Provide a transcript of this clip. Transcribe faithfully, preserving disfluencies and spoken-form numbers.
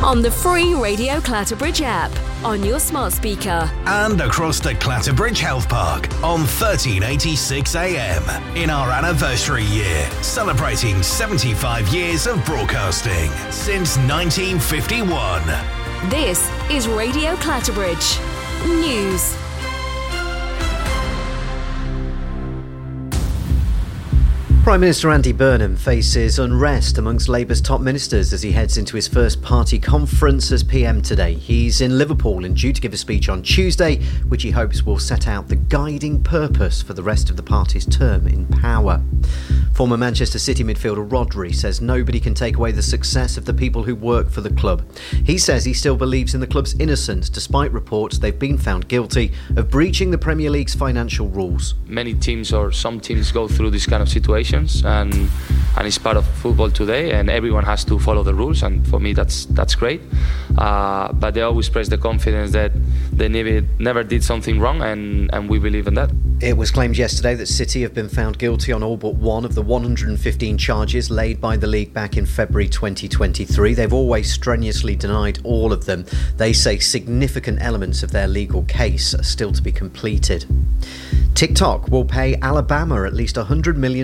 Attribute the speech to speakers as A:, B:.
A: on the free Radio Clatterbridge app, on your smart speaker,
B: and across the Clatterbridge Health Park on thirteen eighty-six A M in our anniversary year, celebrating seventy-five years of broadcasting since nineteen fifty-one.
A: This is Radio Clatterbridge News.
C: Prime Minister Andy Burnham faces unrest amongst Labour's top ministers as he heads into his first party conference as P M today. He's in Liverpool and due to give a speech on Tuesday, which he hopes will set out the guiding purpose for the rest of the party's term in power. Former Manchester City midfielder Rodri says nobody can take away the success of the people who work for the club. He says he still believes in the club's innocence, despite reports they've been found guilty of breaching the Premier League's financial rules.
D: Many teams or some teams go through this kind of situation. And and it's part of football today, and everyone has to follow the rules. And for me, that's that's great. Uh, but they always express the confidence that they never never did something wrong, and, and we believe in that.
C: It was claimed yesterday that City have been found guilty on all but one of the one hundred fifteen charges laid by the league back in February twenty twenty-three. They've always strenuously denied all of them. They say significant elements of their legal case are still to be completed. TikTok will pay Alabama at least one hundred million